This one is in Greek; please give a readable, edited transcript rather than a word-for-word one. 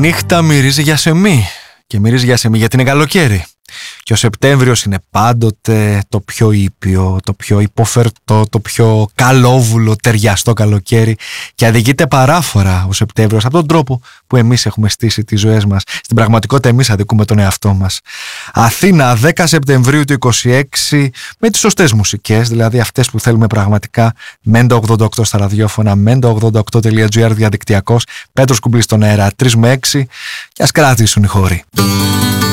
νύχτα μυρίζει για σεμί και μυρίζει για σεμί γιατί είναι καλοκαίρι. Και ο Σεπτέμβριος είναι πάντοτε το πιο ήπιο, το πιο υποφερτό, το πιο καλόβουλο, ταιριαστό καλοκαίρι και αδικείται παράφορα ο Σεπτέμβριος από τον τρόπο που εμείς έχουμε στήσει τις ζωές μας. Στην πραγματικότητα εμείς αδικούμε τον εαυτό μας. Αθήνα, 10 Σεπτεμβρίου του 26, με τις σωστές μουσικές, δηλαδή αυτές που θέλουμε πραγματικά. Μέντα 88 στα ραδιόφωνα, μέντα88.gr διαδικτυακός, Πέτρος Κουμπλής στον αέρα, 3 με 6 και ας κρατήσουν οι χώροι.